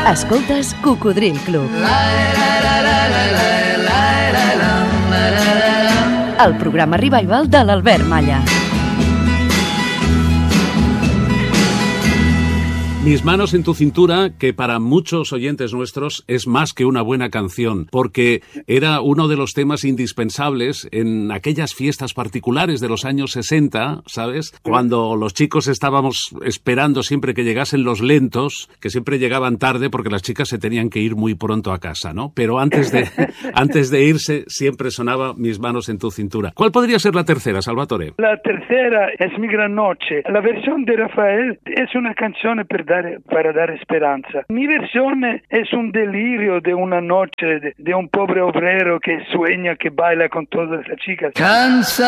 Escoltes Cocodril Club. El programa revival de l'Albert Malla. Mis manos en tu cintura, que para muchos oyentes nuestros es más que una buena canción, porque era uno de los temas indispensables en aquellas fiestas particulares de los años 60, ¿sabes? Cuando los chicos estábamos esperando siempre que llegasen los lentos, que siempre llegaban tarde porque las chicas se tenían que ir muy pronto a casa, ¿no? Pero antes de irse siempre sonaba Mis manos en tu cintura. ¿Cuál podría ser la tercera, Salvatore? La tercera es Mi gran noche. La versión de Rafael es una canción para dar esperanza. Mi versión es un delirio de una noche de un pobre obrero que sueña, que baila con todas las chicas.